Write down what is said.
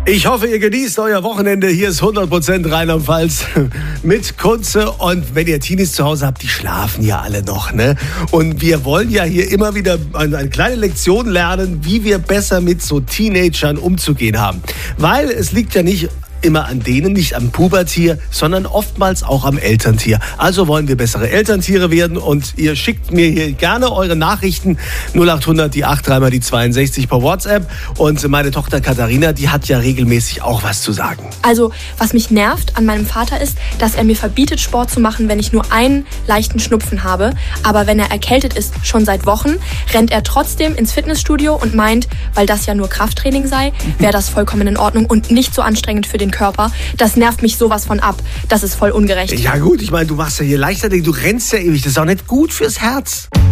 Ich hoffe, ihr genießt euer Wochenende. Hier ist 100% Rheinland-Pfalz mit Kunze. Und wenn ihr Teenies zu Hause habt, die schlafen ja alle noch, ne? Und wir wollen ja hier immer wieder eine kleine Lektion lernen, wie wir besser mit so Teenagern umzugehen haben. Weil es liegt ja nicht immer an denen, nicht am Pubertier, sondern oftmals auch am Elterntier. Also wollen wir bessere Elterntiere werden und ihr schickt mir hier gerne eure Nachrichten 0800 die 8 3 die 62 per WhatsApp und meine Tochter Katharina, die hat ja regelmäßig auch was zu sagen. Also, was mich nervt an meinem Vater ist, dass er mir verbietet, Sport zu machen, wenn ich nur einen leichten Schnupfen habe. Aber wenn er erkältet ist, schon seit Wochen, rennt er trotzdem ins Fitnessstudio und meint, weil das ja nur Krafttraining sei, wäre das vollkommen in Ordnung und nicht so anstrengend für den Körper. Das nervt mich sowas von ab. Das ist voll ungerecht. Ja gut, ich meine, du machst ja hier Leichtathletik, du rennst ja ewig, das ist auch nicht gut fürs Herz.